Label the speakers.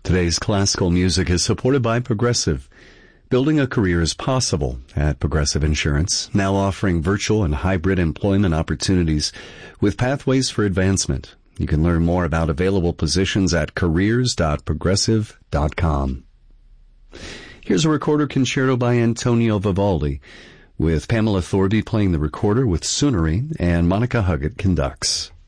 Speaker 1: Today's classical music is supported by Progressive. Building a career is possible at Progressive Insurance, now offering virtual and hybrid employment opportunities with pathways for advancement. You can learn more about available positions at careers.progressive.com. Here's a recorder concerto by Antonio Vivaldi, with Pamela Thorby playing the recorder with Sunnery, and Monica Huggett conducts.